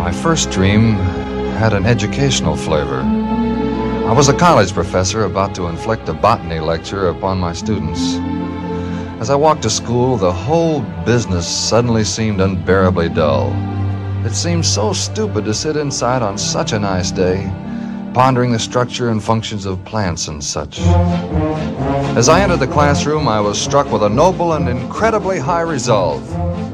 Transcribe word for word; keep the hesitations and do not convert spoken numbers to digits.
My first dream had an educational flavor. I was a college professor about to inflict a botany lecture upon my students. As I walked to school, the whole business suddenly seemed unbearably dull. It seemed so stupid to sit inside on such a nice day, pondering the structure and functions of plants and such. As I entered the classroom, I was struck with a noble and incredibly high resolve.